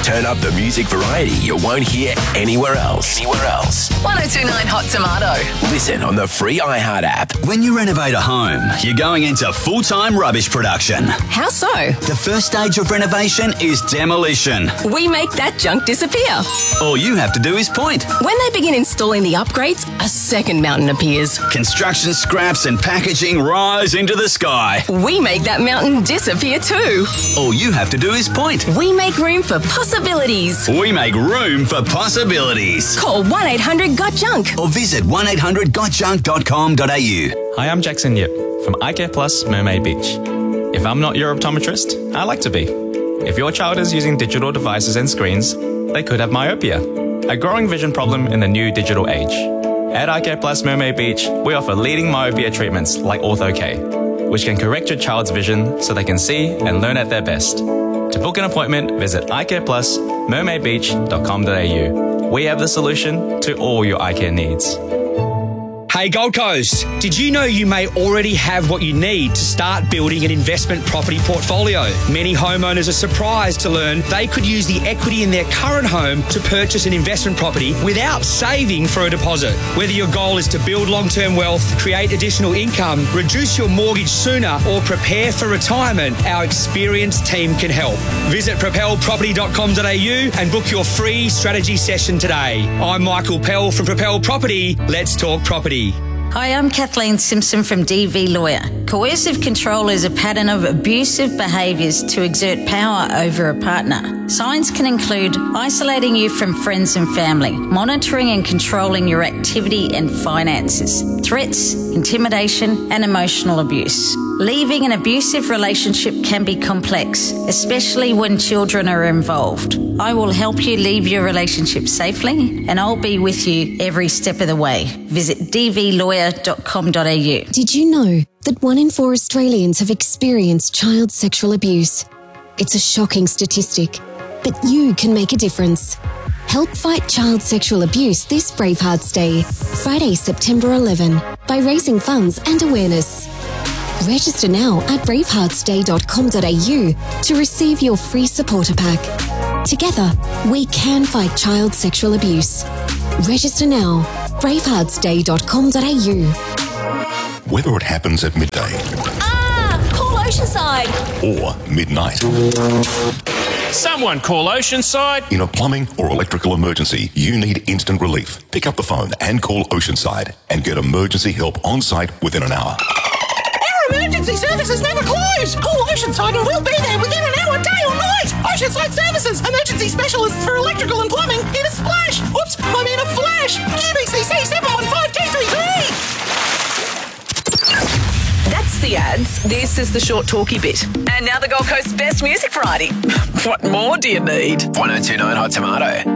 Turn up the music variety you won't hear anywhere else. 1029 Hot Tomato. Listen on the free iHeart app. When you renovate a home, you're going into full-time rubbish production. How so? The first stage of renovation is demolition. We make that junk disappear. All you have to do is point. When they begin installing the upgrades, a second mountain appears. Construction scraps and packaging rise into the sky. We make that mountain disappear too. All you have to do is point. We make room for possibilities. We make room for possibilities. Call 1-800-GOT-JUNK Or visit 1800gotjunk.com.au. Hi, I'm Jackson Yip from iCare Plus Mermaid Beach. If I'm not your optometrist, I like to be. If your child is using digital devices and screens, they could have myopia, a growing vision problem in the new digital age. At iCare Plus Mermaid Beach, we offer leading myopia treatments like Ortho-K, which can correct your child's vision so they can see and learn at their best. To book an appointment, visit icareplusmermaidbeach.com.au. We have the solution to all your eye care needs. Hey Gold Coast, did you know you may already have what you need to start building an investment property portfolio? Many homeowners are surprised to learn they could use the equity in their current home to purchase an investment property without saving for a deposit. Whether your goal is to build long-term wealth, create additional income, reduce your mortgage sooner, or prepare for retirement, our experienced team can help. Visit propelproperty.com.au and book your free strategy session today. I'm Michael Pell from Propel Property. Let's talk property. Hi, I'm Kathleen Simpson from DV Lawyer. Coercive control is a pattern of abusive behaviours to exert power over a partner. Signs can include isolating you from friends and family, monitoring and controlling your activity and finances, threats, intimidation, and emotional abuse. Leaving an abusive relationship can be complex, especially when children are involved. I will help you leave your relationship safely, and I'll be with you every step of the way. Visit dvlawyer.com.au. Did you know that 1 in 4 Australians have experienced child sexual abuse? It's a shocking statistic, but you can make a difference. Help fight child sexual abuse this Bravehearts Day, Friday, September 11, by raising funds and awareness. Register now at braveheartsday.com.au to receive your free supporter pack. Together, we can fight child sexual abuse. Register now, braveheartsday.com.au. Whether it happens at midday Call Oceanside. or midnight, Someone call Oceanside. in a plumbing or electrical emergency, you need instant relief. Pick up the phone and call Oceanside and get emergency help on site within an hour. Emergency services never close. Call Oceanside and we'll be there within an hour, day or night. Oceanside Services, emergency specialists for electrical and plumbing in a splash. Oops, I mean a flash. UBCC 715233. That's the ads. This is the short talky bit. And now the Gold Coast's best music variety. What more do you need? 1029 Hot Tomato.